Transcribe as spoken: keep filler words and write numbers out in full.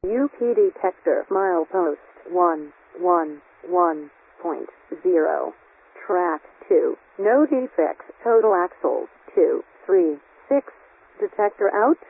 U P detector milepost one one one point zero. Track two. No defects. Total axles two three six. Detector out.